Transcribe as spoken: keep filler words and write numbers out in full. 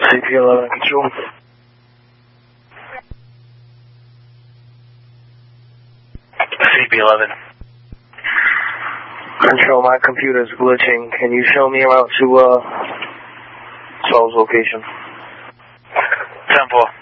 C P eleven control. C P eleven. Control, my computer's glitching. Can you show me around to uh Saul's location? ten four.